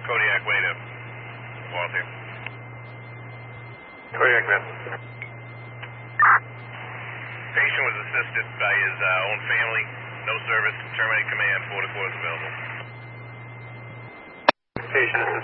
Kodiak way to Walter. Kodiak, man. Patient was assisted by his own family. No service. Terminate command. 4-4 is available. Patient assisted.